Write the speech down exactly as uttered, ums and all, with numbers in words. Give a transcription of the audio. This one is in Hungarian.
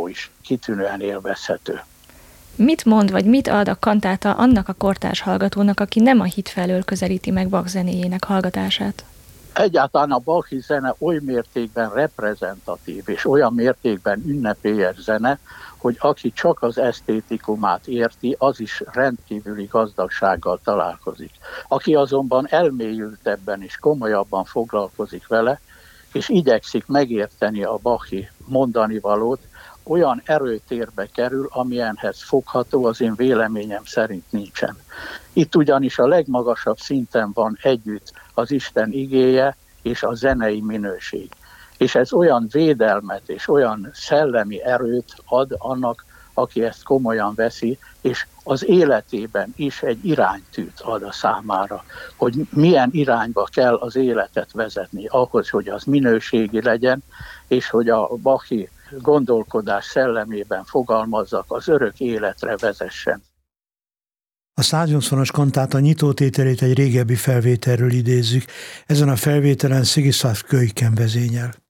is kitűnően élvezhető. Mit mond, vagy mit ad a kantáta annak a kortárs hallgatónak, aki nem a hit felől közelíti meg Bach zenéjének hallgatását? Egyáltalán a Bachi zene oly mértékben reprezentatív, és olyan mértékben ünnepélyes zene, hogy aki csak az esztétikumát érti, az is rendkívüli gazdagsággal találkozik. Aki azonban elmélyültebben és komolyabban foglalkozik vele, és igyekszik megérteni a bachi mondanivalót, olyan erőtérbe kerül, amilyenhez fogható, az én véleményem szerint nincsen. Itt ugyanis a legmagasabb szinten van együtt az Isten igéje és a zenei minőség. És ez olyan védelmet és olyan szellemi erőt ad annak, aki ezt komolyan veszi, és az életében is egy iránytűt ad a számára, hogy milyen irányba kell az életet vezetni, ahhoz, hogy az minőségi legyen, és hogy a bachi gondolkodás szellemében fogalmazzak, az örök életre vezessen. A száznyolcvanas kantáta nyitótételét egy régebbi felvételről idézzük. Ezen a felvételen Sigismund Kuyken vezényel.